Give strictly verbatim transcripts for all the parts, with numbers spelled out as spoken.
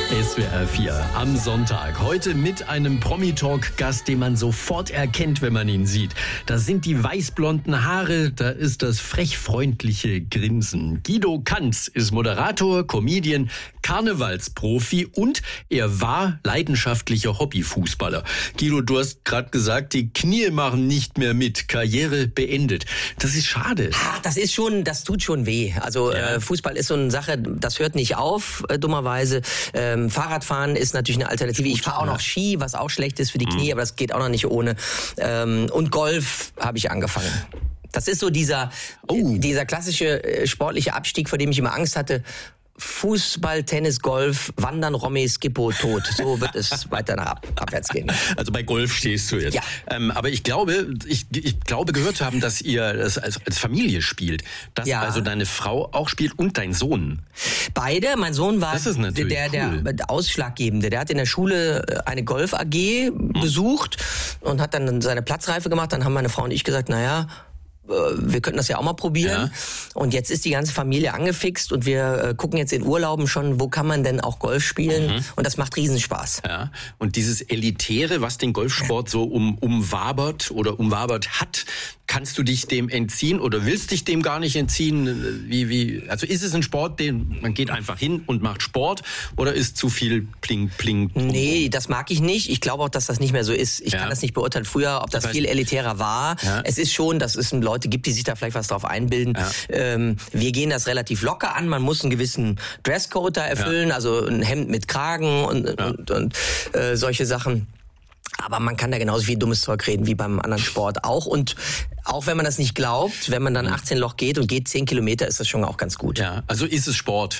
S W R vier am Sonntag. Heute mit einem Promi-Talk-Gast, den man sofort erkennt, wenn man ihn sieht. Da sind die weißblonden Haare, da ist das frech-freundliche Grinsen. Guido Kanz ist Moderator, Comedian, Karnevalsprofi und er war leidenschaftlicher Hobbyfußballer. Guido, du hast gerade gesagt, die Knie machen nicht mehr mit, Karriere beendet. Das ist schade. Ach, das ist schon, das tut schon weh. Also Ja. äh, Fußball ist so eine Sache, das hört nicht auf, äh, dummerweise. Ähm, Fahrradfahren ist natürlich eine Alternative. Ich fahre auch noch Ski, was auch schlecht ist für die Knie, aber das geht auch noch nicht ohne. Ähm, und Golf habe ich angefangen. Das ist so dieser, Oh. dieser klassische äh, sportliche Abstieg, vor dem ich immer Angst hatte. Fußball, Tennis, Golf, Wandern, Romy, Skippo, tot. So wird es weiter nach ab, abwärts gehen. Also bei Golf stehst du jetzt. Ja. Ähm, aber ich glaube, ich, ich glaube gehört zu haben, dass ihr das als, als Familie spielt. Dass Ja. also deine Frau auch spielt und dein Sohn. Beide, mein Sohn war Das ist natürlich der, der, cool. der Ausschlaggebende. Der hat in der Schule eine Golf-A G besucht und hat dann seine Platzreife gemacht. Dann haben meine Frau und ich gesagt, naja, wir könnten das ja auch mal probieren. Ja. Und jetzt ist die ganze Familie angefixt und wir äh, gucken jetzt in Urlauben schon, wo kann man denn auch Golf spielen? Mhm. Und das macht Riesenspaß. Ja. Und dieses Elitäre, was den Golfsport so um, umwabert oder umwabert hat, kannst du dich dem entziehen oder willst dich dem gar nicht entziehen? Wie, wie, also ist es ein Sport, den man geht einfach hin und macht Sport oder ist zu viel Pling, Pling? Nee, das mag ich nicht. Ich glaube auch, dass das nicht mehr so ist. Ich Ja. kann das nicht beurteilen. Früher, ob das, Das heißt- viel elitärer war. Ja. Es ist schon, dass es Leute gibt, die sich da vielleicht was drauf einbilden. Ja. Ähm, wir gehen das relativ locker an. Man muss einen gewissen Dresscode da erfüllen, also ein Hemd mit Kragen und, Ja. und, und äh, solche Sachen. Aber man kann da genauso viel dummes Zeug reden wie beim anderen Sport auch. Und auch wenn man das nicht glaubt, wenn man dann achtzehn Loch geht und geht zehn Kilometer, ist das schon auch ganz gut. Ja, also ist es Sport.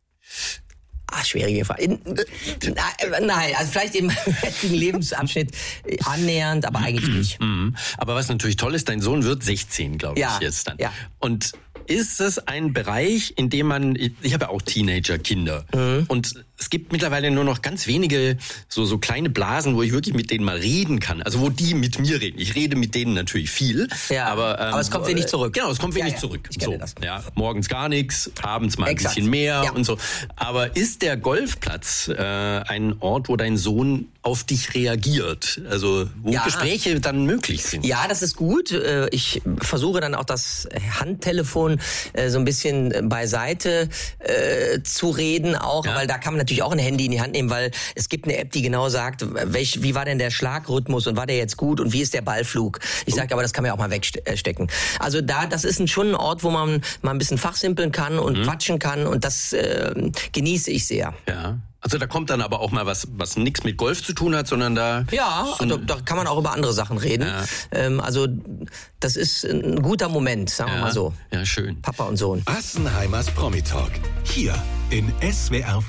Ah, schwierige Frage. In- Nein, nein, also vielleicht im jetzigen Lebensabschnitt annähernd, aber eigentlich nicht. Mhm. Aber was natürlich toll ist, dein Sohn wird sechzehn, glaube Ja, ich, jetzt dann. ja. Und ist es ein Bereich, in dem man, ich habe ja auch Teenager-Kinder Mhm. und es gibt mittlerweile nur noch ganz wenige so so kleine Blasen, wo ich wirklich mit denen mal reden kann. Also wo die mit mir reden. Ich rede mit denen natürlich viel, Ja, aber, ähm, aber es kommt wenig zurück. Genau, es kommt wenig Ja, ja, zurück. ich kenne so, das. ja, morgens gar nichts, abends mal ein Exakt. bisschen mehr Ja. und so. Aber ist der Golfplatz äh, ein Ort, wo dein Sohn auf dich reagiert? Also wo Ja. Gespräche dann möglich sind? Ja, das ist gut. Äh, Ich versuche dann auch das Handtelefon äh, so ein bisschen beiseite äh, zu reden auch, Ja. weil da kann man natürlich auch ein Handy in die Hand nehmen, weil es gibt eine App, die genau sagt, welch, wie war denn der Schlagrhythmus und war der jetzt gut und wie ist der Ballflug? Ich sage, aber das kann man ja auch mal wegstecken. Also da, das ist ein, schon ein Ort, wo man mal ein bisschen fachsimpeln kann und Mhm. quatschen kann und das äh, genieße ich sehr. Ja. Also da kommt dann aber auch mal was, was nichts mit Golf zu tun hat, sondern da... Ja, so also, eine- da kann man auch über andere Sachen reden. Ja. Ähm, also das ist ein guter Moment, sagen wir ja, mal so. ja, schön. Papa und Sohn. Assenheimers Promi-Talk. Hier in S W R